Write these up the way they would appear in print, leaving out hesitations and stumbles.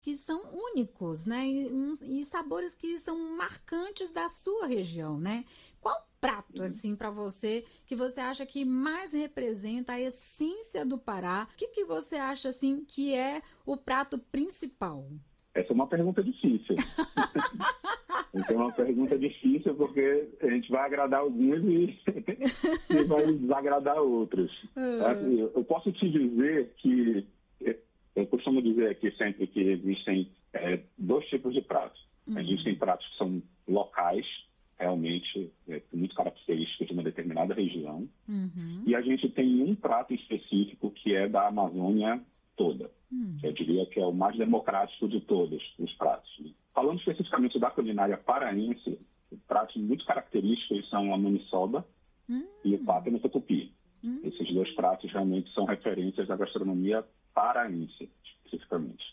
que são únicos, né? E sabores que são marcantes da sua região, né? Qual prato, assim, para você, que você acha que mais representa a essência do Pará? O que que você acha, assim, que é o prato principal? Essa é uma pergunta difícil. Essa é uma pergunta difícil porque a gente vai agradar alguns e vai desagradar outros. Assim, eu posso te dizer que eu costumo dizer aqui sempre que existem dois tipos de pratos. Existem pratos que são locais, realmente, muito característicos de uma determinada região. E a gente tem um prato específico que é da Amazônia toda. Eu diria que é o mais democrático de todos os pratos. Falando especificamente da culinária paraense, pratos muito característicos são a maniçoba e o pato no tucupi. Esses dois pratos realmente são referências da gastronomia paraense, especificamente.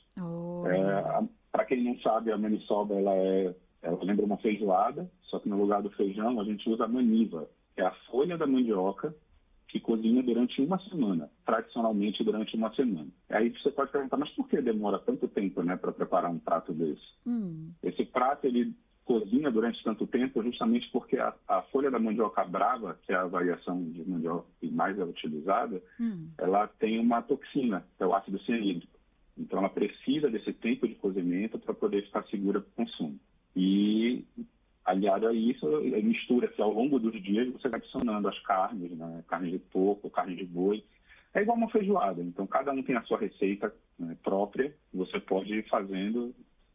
Para quem não sabe, a maniçoba ela lembra uma feijoada, só que no lugar do feijão a gente usa a maniva, que é a folha da mandioca que cozinha durante uma semana, tradicionalmente durante uma semana. Aí você pode perguntar, mas por que demora tanto tempo, né, para preparar um prato desse? Esse prato, ele cozinha durante tanto tempo justamente porque a folha da mandioca brava, que é a variação de mandioca que mais é utilizada, ela tem uma toxina, que é o ácido cianídrico. Então ela precisa desse tempo de cozimento para poder ficar segura para o consumo. E aliado a isso, mistura-se ao longo dos dias, você vai adicionando as carnes, né? Carne de porco, carne de boi. É igual uma feijoada. Então, cada um tem a sua receita, né, própria. Você pode ir fazendo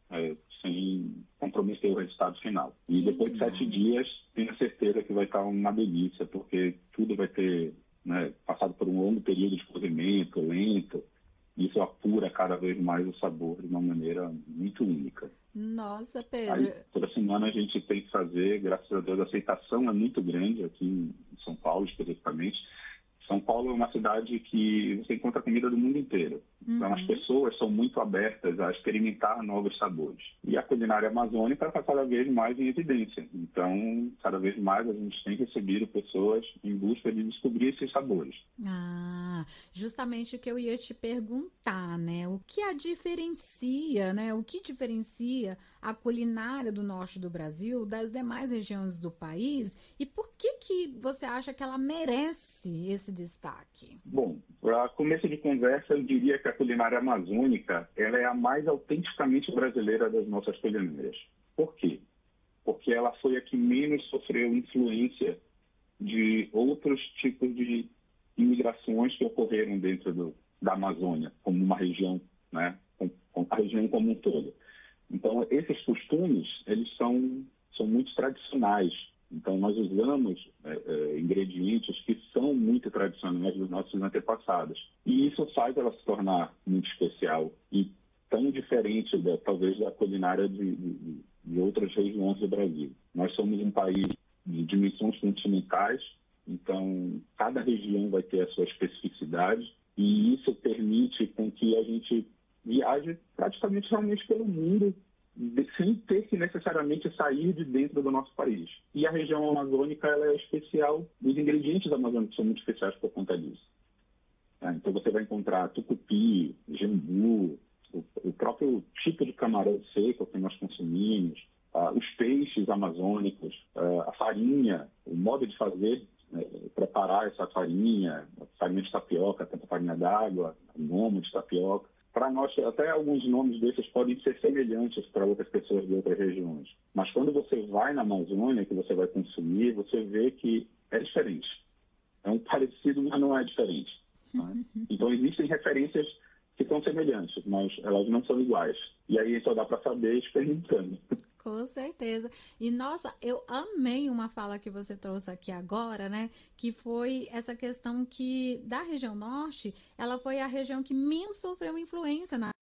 sem comprometer o resultado final. E depois de 7 dias, tenha certeza que vai estar uma delícia, porque tudo vai ter, né, passado por um longo período de cozimento, lento. Isso apura cada vez mais o sabor de uma maneira muito única. Nossa, Pedro. Aí, toda semana a gente tem que fazer, graças a Deus, a aceitação é muito grande aqui em São Paulo, especificamente. São Paulo é uma cidade que você encontra comida do mundo inteiro. Então, as pessoas são muito abertas a experimentar novos sabores. E a culinária amazônica está cada vez mais em evidência. Então, cada vez mais a gente tem recebido pessoas em busca de descobrir esses sabores. Justamente o que eu ia te perguntar, né? O que a diferencia, né? O que diferencia a culinária do norte do Brasil das demais regiões do país e por que você acha que ela merece esse destaque? Bom, para começo de conversa, eu diria que a culinária amazônica ela é a mais autenticamente brasileira das nossas culinárias. Por quê? Porque ela foi a que menos sofreu influência de outros tipos de imigrações que ocorreram dentro da Amazônia, como uma região, né, a região como um todo. Então, esses costumes, eles são muito tradicionais. Então, nós usamos ingredientes que são muito tradicionais dos nossos antepassados. E isso faz ela se tornar muito especial e tão diferente, talvez, da culinária de outras regiões do Brasil. Nós somos um país de dimensões continentais, então cada região vai ter a sua especificidade e isso permite com que a gente viaje praticamente realmente pelo mundo sem ter que necessariamente sair de dentro do nosso país. E a região amazônica ela é especial, os ingredientes amazônicos são muito especiais por conta disso. Então você vai encontrar tucupi, jambu, o próprio tipo de camarão seco que nós consumimos, os peixes amazônicos, a farinha, o modo de fazer, preparar essa farinha de tapioca, tanto farinha d'água, gomo de tapioca. Para nós, até alguns nomes desses podem ser semelhantes para outras pessoas de outras regiões. Mas quando você vai na Amazônia, que você vai consumir, você vê que é diferente. É um parecido, mas não é diferente. Né? Então, existem referências que são semelhantes, mas elas não são iguais. E aí só dá para saber experimentando. Com certeza. E, nossa, eu amei uma fala que você trouxe aqui agora, né? Que foi essa questão que, da região norte, ela foi a região que menos sofreu influência na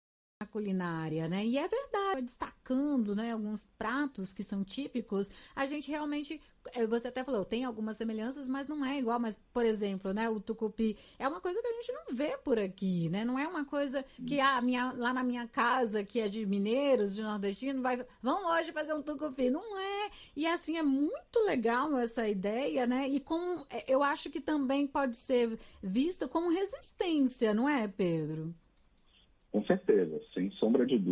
culinária, né? E é verdade, destacando, né, alguns pratos que são típicos, a gente realmente, você até falou, tem algumas semelhanças, mas não é igual, mas, por exemplo, né, o tucupi é uma coisa que a gente não vê por aqui, né? Não é uma coisa que lá na minha casa, que é de mineiros, de nordestino, vamos hoje fazer um tucupi, não é? E assim, é muito legal essa ideia, né? E eu acho que também pode ser vista como resistência, não é, Pedro? Com certeza, sem sombra de dúvida.